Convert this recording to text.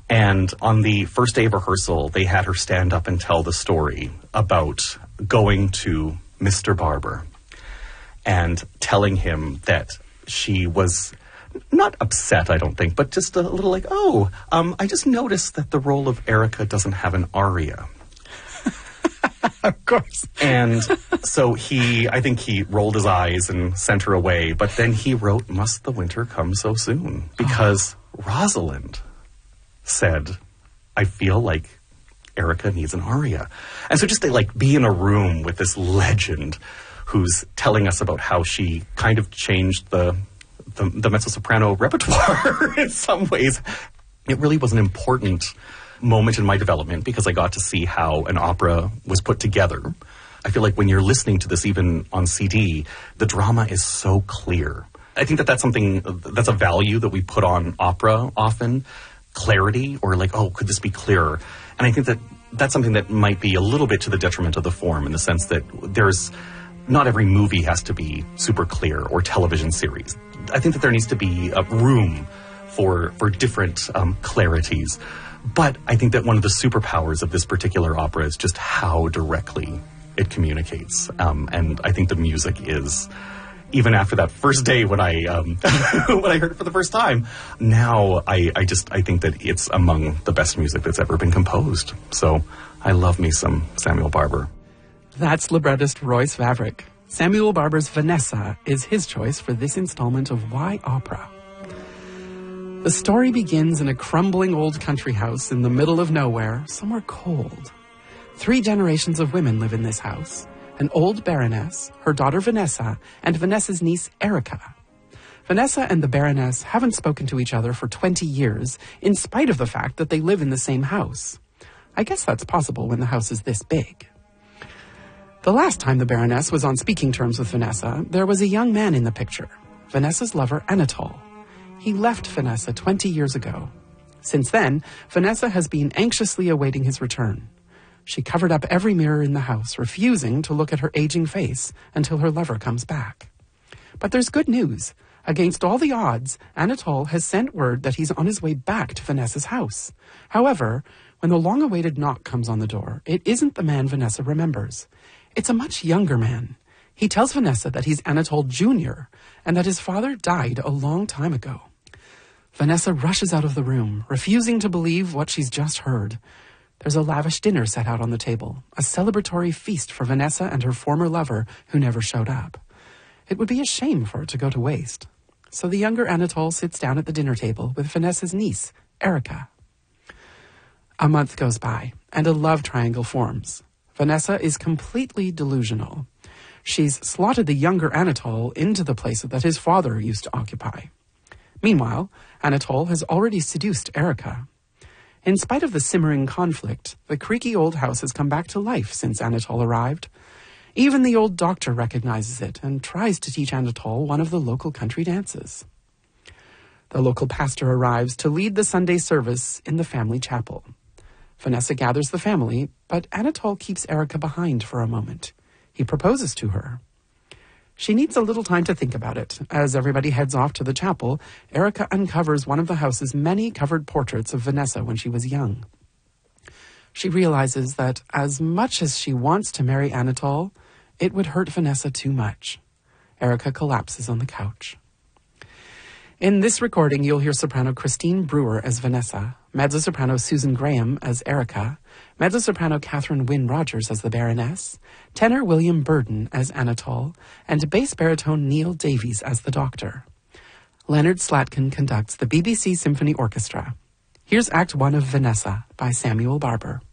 And on the first day of rehearsal, they had her stand up and tell the story about going to Mr. Barber and telling him that she was not upset, I don't think, but just a little like, I just noticed that the role of Erica doesn't have an aria. Of course. And so I think he rolled his eyes and sent her away, but then he wrote, "Must the winter come so soon?" Because Rosalind said, "I feel like Erica needs an aria." And so just to be in a room with this legend who's telling us about how she kind of changed the mezzo-soprano repertoire in some ways. It really was an important moment in my development because I got to see how an opera was put together. I feel like when you're listening to this, even on CD, the drama is so clear. I think that's a value that we put on opera often, clarity, or could this be clearer? And I think that's something that might be a little bit to the detriment of the form, in the sense that not every movie has to be super clear, or television series. I think that there needs to be a room for different clarities. But I think that one of the superpowers of this particular opera is just how directly it communicates. And I think the music is, even after that first day when I when I heard it for the first time, now I think that it's among the best music that's ever been composed. So I love me some Samuel Barber. That's librettist Royce Vavrick. Samuel Barber's Vanessa is his choice for this installment of Why Opera? The story begins in a crumbling old country house in the middle of nowhere, somewhere cold. 3 generations of women live in this house. An old baroness, her daughter Vanessa, and Vanessa's niece Erica. Vanessa and the baroness haven't spoken to each other for 20 years, in spite of the fact that they live in the same house. I guess that's possible when the house is this big. The last time the Baroness was on speaking terms with Vanessa, there was a young man in the picture, Vanessa's lover Anatole. He left Vanessa 20 years ago. Since then, Vanessa has been anxiously awaiting his return. She covered up every mirror in the house, refusing to look at her aging face until her lover comes back. But there's good news. Against all the odds, Anatole has sent word that he's on his way back to Vanessa's house. However, when the long-awaited knock comes on the door, it isn't the man Vanessa remembers. It's a much younger man. He tells Vanessa that he's Anatole Jr. and that his father died a long time ago. Vanessa rushes out of the room, refusing to believe what she's just heard. There's a lavish dinner set out on the table, a celebratory feast for Vanessa and her former lover who never showed up. It would be a shame for it to go to waste. So the younger Anatole sits down at the dinner table with Vanessa's niece, Erica. A month goes by, and a love triangle forms. Vanessa is completely delusional. She's slotted the younger Anatole into the place that his father used to occupy. Meanwhile, Anatole has already seduced Erica. In spite of the simmering conflict, the creaky old house has come back to life since Anatole arrived. Even the old doctor recognizes it and tries to teach Anatole one of the local country dances. The local pastor arrives to lead the Sunday service in the family chapel. Vanessa gathers the family, but Anatole keeps Erica behind for a moment. He proposes to her. She needs a little time to think about it. As everybody heads off to the chapel, Erica uncovers one of the house's many covered portraits of Vanessa when she was young. She realizes that as much as she wants to marry Anatole, it would hurt Vanessa too much. Erica collapses on the couch. In this recording, you'll hear soprano Christine Brewer as Vanessa, mezzo-soprano Susan Graham as Erica, mezzo-soprano Catherine Wynne Rogers as the Baroness, tenor William Burden as Anatole, and bass baritone Neil Davies as the Doctor. Leonard Slatkin conducts the BBC Symphony Orchestra. Here's Act 1 of Vanessa by Samuel Barber.